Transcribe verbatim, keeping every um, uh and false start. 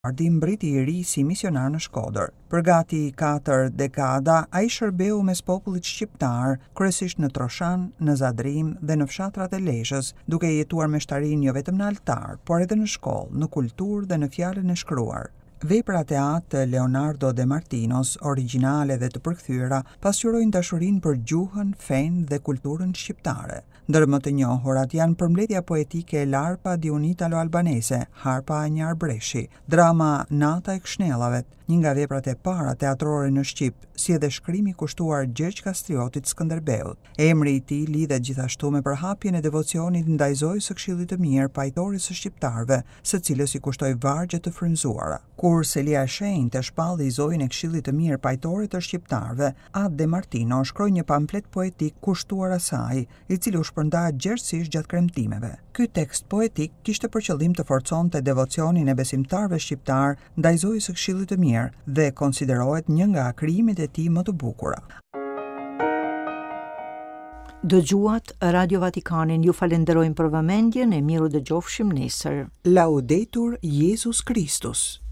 Ardi mbriti I ri si misionar në Shkodër. Për gati katër dekada, ai shërbeu mes popullit shqiptar, kryesisht në Troshan, në Zadrim dhe në fshatrat e Lezhës, duke jetuar me shtarinë jo vetëm në altar, por edhe në shkollë, në kulturë dhe në fjalën e shkruar. Veprat e atë të Leonardo de Martinos, origjinale dhe të përkthyera, pasqyrojnë dashurinë për gjuhën, fenë dhe kulturën shqiptare. Ndër më të njohurat janë përmbledhja poetike e Larpa Diunitalo-Albanese, Harpa e një Arbreshi, drama Nata e Këshnjellave, një nga veprat e para teatrore në Shqip, si edhe shkrimi kushtuar Gjergj Kastriotit Skënderbeut. Emri I tij lidhet gjithashtu me përhapjen e devocionit ndaj Zojës së Këshillit të Mirë, pajtoris së shqiptarëve, së cilës I kushtoi vargje të frymzuara. Kur Selia e Shenjtë e shpalli Zojën e Këshillit të Mirë, pajtore të shqiptarëve, Ad de Martino shkroi një pamflet poetik kushtuar asaj, I cili u shpërnda gjerësisht gjatë kremtimeve. Ky tekst poetik kishte për qëllim të forconte devocionin e besimtarëve shqiptar ndaj Zojës së Këshillit të Mirë dhe konsiderohet një nga krijimet e tij më të bukura. Dëgjuat Radio Vatikanin, ju falenderojmë për vëmendjen e miru dëgjofshim nesër. Laudetur Jesus Christus.